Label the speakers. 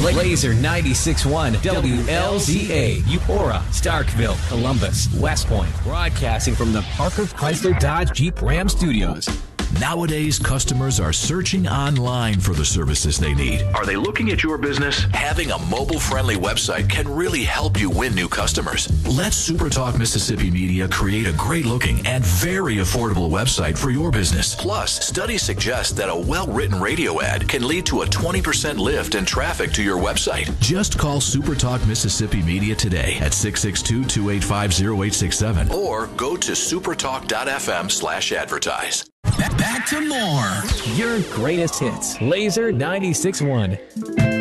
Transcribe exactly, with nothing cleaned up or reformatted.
Speaker 1: Laser ninety-six point one W L Z A, Eupora, Starkville, Columbus, West Point, broadcasting from the Parker Chrysler Dodge Jeep Ram Studios.
Speaker 2: Nowadays, customers are searching online for the services they need.
Speaker 3: Are they looking at your business?
Speaker 2: Having a mobile-friendly website can really help you win new customers. Let SuperTalk Mississippi Media create a great-looking and very affordable website for your business. Plus, studies suggest that a well-written radio ad can lead to a twenty percent lift in traffic to your website. Just call SuperTalk Mississippi Media today at six six two, two eight five, zero eight six seven or go to supertalk.fm slash advertise.
Speaker 1: Back to more. Your greatest hits. Laser ninety-six point one.